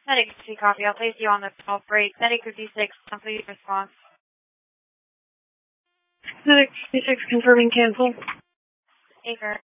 Medic 2 copy. I'll place you on the 12 break. Medic 56, complete response. Medic 56 confirming cancel. Acre.